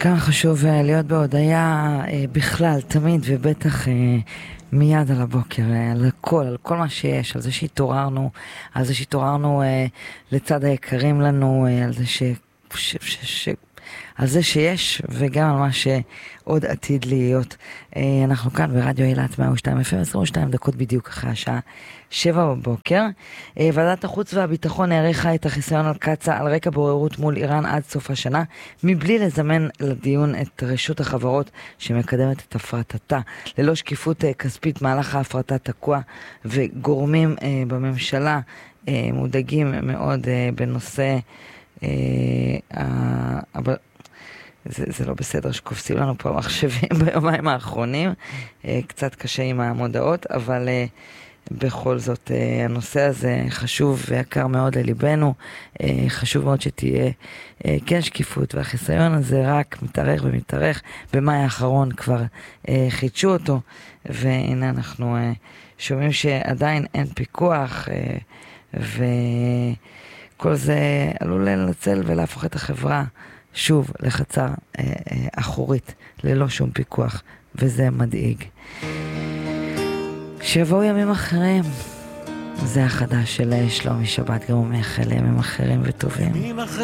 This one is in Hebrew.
כמה חשוב להיות בהודעה בכלל, תמיד, ובטח מיד על הבוקר, על כל מה שיש, על זה שהתעוררנו, לצד היקרים לנו, על זה שיש, וגם על מה שעוד עתיד להיות. אנחנו כאן ברדיו אילת 102 FM, 22 דקות בדיוק אחרי השעה 7 בבוקר. ועדת החוץ והביטחון העריכה את החיסיון על קצה על רקע בוררות מול איראן עד סוף השנה, מבלי לזמן לדיון את רשות החברות שמקדמת את הפרטתה. ללא שקיפות כספית, מהלך ההפרטה תקוע, וגורמים בממשלה מודאגים מאוד בנושא, אבל זה לא בסדר שקופסים לנו פה מחשבים ביומיים האחרונים, קצת קשה עם המודעות, אבל בכל זאת הנושא הזה חשוב ויקר מאוד לליבנו, חשוב מאוד שתהיה כן שקיפות, והחיסיון הזה רק מתארך ומתארך. במאי האחרון כבר חידשו אותו, והנה אנחנו שומעים שעדיין אין פיקוח, וכל זה עלול לנצל ולהפוך את החברה שוב לחצר אחורית ללא שום פיקוח, וזה מדאיג. שיבואו ימים אחרים, זה החדש של שלומי שבת, גם הוא מייחל לימים אחרים וטובים.